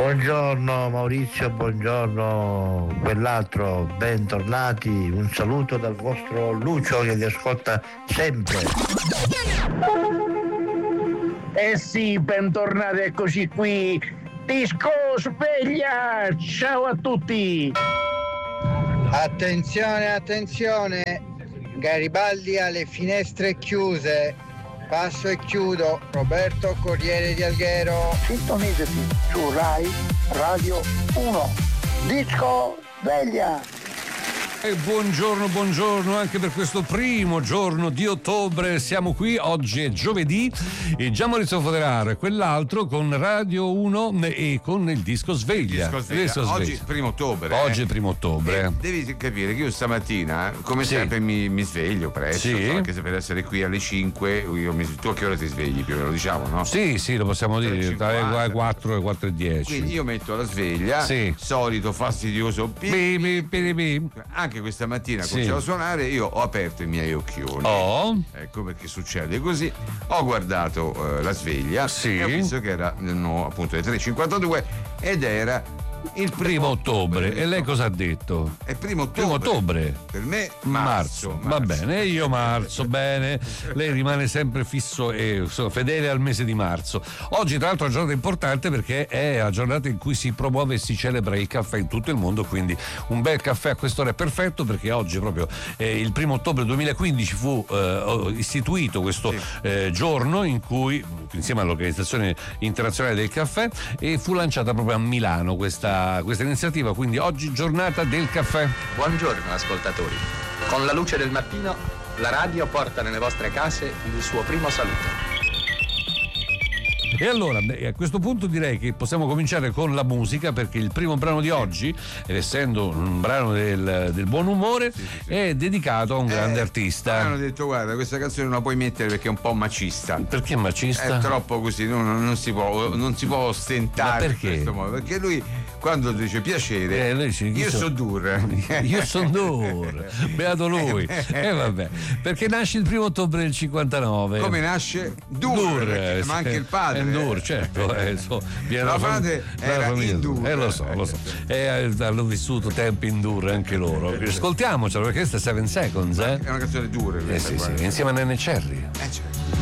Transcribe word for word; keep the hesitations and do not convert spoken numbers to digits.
Buongiorno Maurizio, buongiorno quell'altro, bentornati, un saluto dal vostro Lucio che vi ascolta sempre. Eh sì, bentornati, eccoci qui. Disco sveglia, ciao a tutti. Attenzione, attenzione, Garibaldi ha le finestre chiuse. Passo e chiudo, Roberto Corriere di Alghero. Sintonizzati su Rai Radio uno. Disco sveglia. E buongiorno, buongiorno anche per questo primo giorno di ottobre. Siamo qui, oggi è giovedì e già Maurizio Foderaro e quell'altro con Radio uno e con il disco sveglia. Disco sveglia. Disco sveglia. Oggi è primo ottobre. Oggi eh. è primo ottobre. E devi capire che io stamattina, come Sì. sempre, mi, mi sveglio presto, Sì. so, anche se per essere qui alle cinque. Io mi, tu a che ora ti svegli più o meno, diciamo, no? Sì, sì, lo possiamo dire, tre e tra cinquanta. le quattro e le quattro e dieci. Quindi io metto la sveglia, Sì. solito fastidioso, pi- Bi, bi, bi, bi. anche questa mattina Sì. cominciava a suonare, io ho aperto i miei occhioni. Oh. Ecco perché succede così. Ho guardato eh, la sveglia Sì. e ho visto che era no, appunto le tre e cinquantadue ed era il Primo ottobre. E lei cosa ha detto? È primo ottobre. Primo ottobre. Per me Marzo. marzo. Va bene, io marzo, bene. Lei rimane sempre fisso e insomma, fedele al mese di marzo. Oggi tra l'altro è una giornata importante perché è la giornata in cui si promuove e si celebra il caffè in tutto il mondo, quindi un bel caffè a quest'ora è perfetto perché oggi proprio eh, il primo ottobre duemilaquindici fu eh, istituito questo Sì. eh, giorno in cui insieme all'Organizzazione Internazionale del Caffè e fu lanciata proprio a Milano questa questa iniziativa, quindi oggi giornata del caffè. Buongiorno ascoltatori. Con la luce del mattino, la radio porta nelle vostre case il suo primo saluto. E allora, beh, a questo punto direi che possiamo cominciare con la musica perché il primo brano di oggi, ed essendo un brano del, del buon umore, Sì, sì, sì. è dedicato a un grande Mi artista. hanno detto guarda questa canzone non la puoi mettere perché è un po' macista. Perché macista? È troppo così, non, non si può, non si può ostentare Ma perché? in questo modo. Perché lui quando dice piacere, Eh, lei dice, io so- so dur. Io sono dur, beato lui. E vabbè, perché nasce il primo ottobre del cinquantanove. Come nasce? Dur, Dur, perché- eh, ma anche sì. il padre. È Dur, certo. Eh, so, viene La dalla fam- madre dalla era famiglia. in Dur. Eh, lo so, lo so. E eh, hanno vissuto tempi in Dur anche loro. Ascoltiamocelo perché questa è Seven Seconds, eh? È una canzone dura Eh questa sì, qua. sì, insieme a Nene Cherry. Eh, certo.